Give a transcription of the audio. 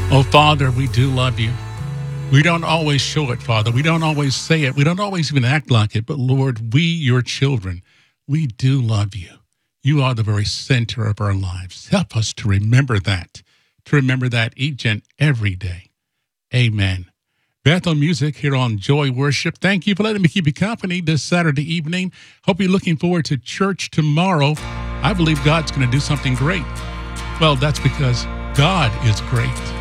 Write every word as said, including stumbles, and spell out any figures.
Oh, Father, we do love you. We don't always show it, Father. We don't always say it. We don't always even act like it. But Lord, we, your children, we do love you. You are the very center of our lives. Help us to remember that, to remember that each and every day. Amen. Bethel Music here on Joy Worship. Thank you for letting me keep you company this Saturday evening. Hope you're looking forward to church tomorrow. I believe God's going to do something great. Well, that's because God is great.